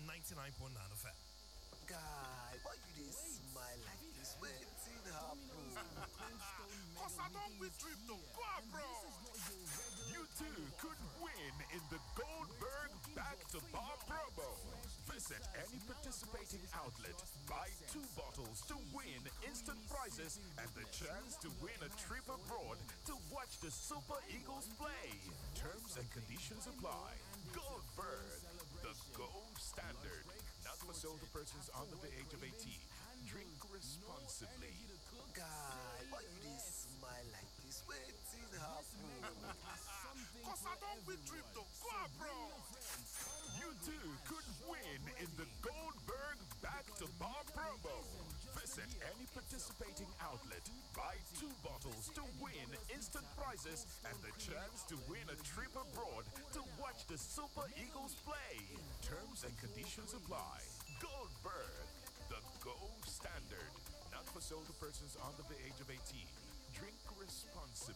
99.9 FM. Guy, why you dey smile like this? Wetin happen? Cause I don't with trip to go bro. You too could win in the Goldberg Back to Bar promo. Visit any participating outlet, buy 2 bottles to win instant prizes and the chance to win a trip abroad to watch the Super Eagles play. Terms and conditions apply. Goldberg, the gold standard. Not for sale to persons under the age of 18. Drink responsibly. Guy, why you dey smile like this? Wetin happen? Cause I don't with trip to go bro. You too could win in the Goldberg Back to Bar promo. Visit any participating outlet, buy 2 bottles to win instant prizes and the chance to win a trip abroad to watch the Super Eagles play. Terms and conditions apply. Goldberg, the gold standard. Not for sale to persons under the age of 18. Drink responsibly.